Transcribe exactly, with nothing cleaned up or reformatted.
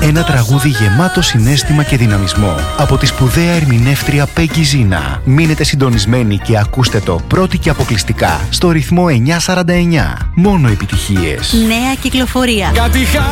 Ένα τραγούδι γεμάτο συναίσθημα και δυναμισμό από τη σπουδαία ερμηνεύτρια Πέγκι Ζίνα. Μείνετε συντονισμένοι και ακούστε το πρώτη και αποκλειστικά στο ρυθμό εννιακόσια σαράντα εννιά. Μόνο επιτυχίες. Νέα κυκλοφορία.